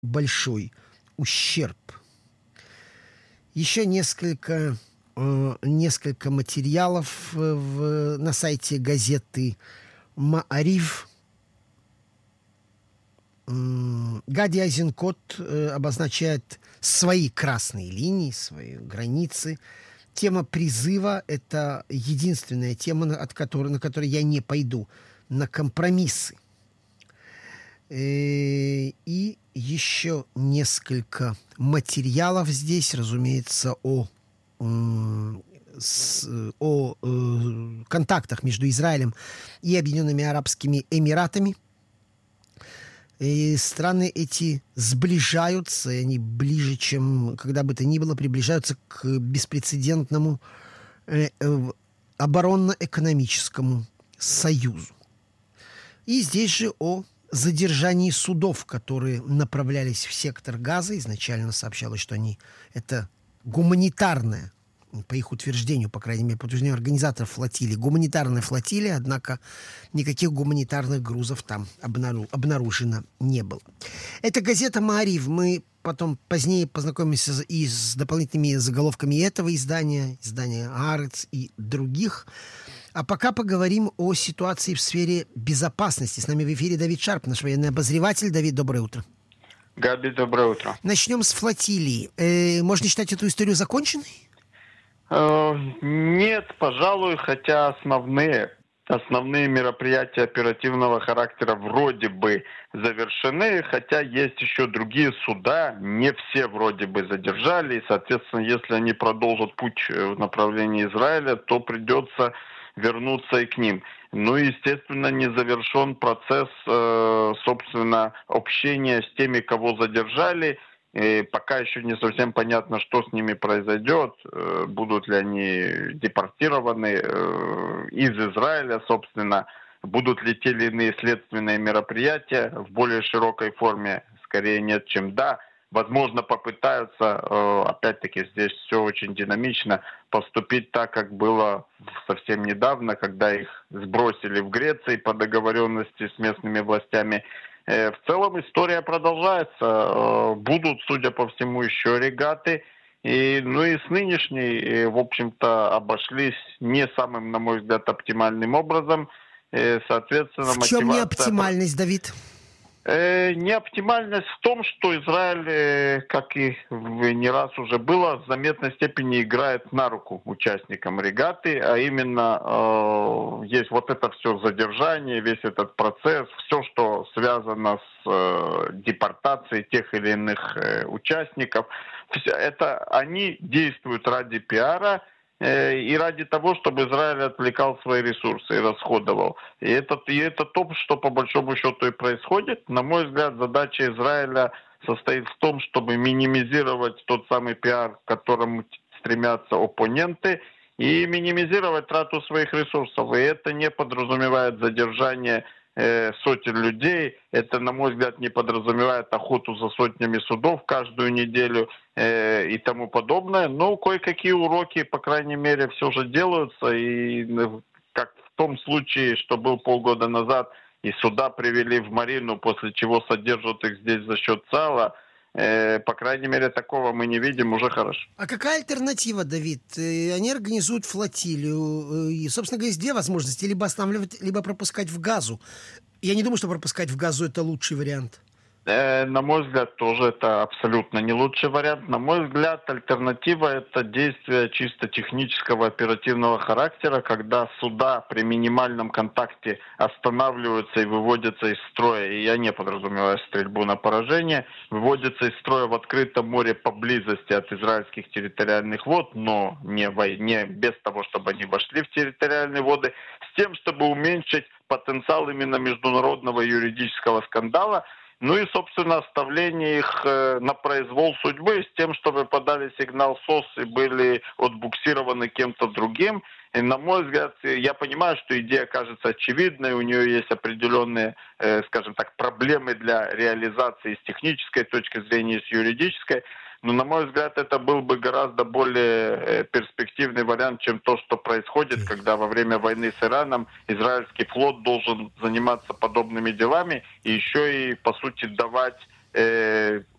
большой ущерб. Еще несколько материалов на сайте газеты «Маарив». Гади Айзенкот обозначает свои красные линии, свои границы. Тема призыва – это единственная тема, на которой я не пойду на компромиссы. И еще несколько материалов здесь, разумеется, о контактах между Израилем и Объединенными Арабскими Эмиратами. И страны эти сближаются, и они ближе, чем когда бы то ни было, приближаются к беспрецедентному оборонно-экономическому союзу. И здесь же о задержании судов, которые направлялись в сектор Газа. Изначально сообщалось, что это гуманитарная, по их утверждению, по крайней мере, по утверждению организаторов флотилии, гуманитарная флотилия, однако никаких гуманитарных грузов там обнаружено не было. Это газета «Маарив». Мы потом позднее познакомимся и с дополнительными заголовками этого издания «Аарец» и других. А пока поговорим о ситуации в сфере безопасности. С нами в эфире Давид Шарп, наш военный обозреватель. Давид, доброе утро. Габи, доброе утро. Начнем с флотилии. Можно считать эту историю законченной? Нет, пожалуй, хотя основные мероприятия оперативного характера вроде бы завершены, хотя есть еще другие суда, не все вроде бы задержали, и, соответственно, если они продолжат путь в направлении Израиля, то придется вернуться и к ним. Ну и, естественно, не завершен процесс, собственно, общения с теми, кого задержали. И пока еще не совсем понятно, что с ними произойдет, будут ли они депортированы из Израиля, собственно, будут ли те или иные следственные мероприятия в более широкой форме, скорее нет, чем да. Возможно, попытаются, опять-таки, здесь все очень динамично, поступить так, как было совсем недавно, когда их сбросили в Греции по договоренности с местными властями. В целом история продолжается. Будут, судя по всему, еще регаты. И с нынешней, в общем-то, обошлись не самым, на мой взгляд, оптимальным образом. Соответственно, в чем неоптимальность, Давид? Неоптимальность в том, что Израиль, как и не раз уже было, в заметной степени играет на руку участникам регаты, а именно есть вот это все задержание, весь этот процесс, все, что связано с депортацией тех или иных участников. Это они действуют ради пиара и ради того, чтобы Израиль отвлекал свои ресурсы и расходовал. И это то, что по большому счету и происходит. На мой взгляд, задача Израиля состоит в том, чтобы минимизировать тот самый пиар, к которому стремятся оппоненты, и минимизировать трату своих ресурсов. И это не подразумевает задержание сотен людей. Это, на мой взгляд, не подразумевает охоту за сотнями судов каждую неделю и тому подобное. Но кое-какие уроки, по крайней мере, все же делаются. И как в том случае, что был полгода назад, и суда привели в Марину, после чего содержат их здесь за счет ЦАЛа. По крайней мере, такого мы не видим, уже хорошо. А какая альтернатива, Давид? Они организуют флотилию. И, собственно говоря, есть две возможности. Либо останавливать, либо пропускать в Газу. Я не думаю, что пропускать в Газу – это лучший вариант. На мой взгляд, тоже это абсолютно не лучший вариант. На мой взгляд, альтернатива – это действие чисто технического оперативного характера, когда суда при минимальном контакте останавливаются и выводятся из строя. И я не подразумеваю стрельбу на поражение. Выводятся из строя в открытом море поблизости от израильских территориальных вод, но не без того, чтобы они вошли в территориальные воды, с тем, чтобы уменьшить потенциал именно международного юридического скандала. Ну и, собственно, оставление их на произвол судьбы с тем, чтобы подали сигнал СОС и были отбуксированы кем-то другим. И, на мой взгляд, я понимаю, что идея кажется очевидной, у нее есть определенные, скажем так, проблемы для реализации с технической точки зрения и с юридической. Но, на мой взгляд, это был бы гораздо более перспективный вариант, чем то, что происходит, когда во время войны с Ираном израильский флот должен заниматься подобными делами и еще и, по сути, давать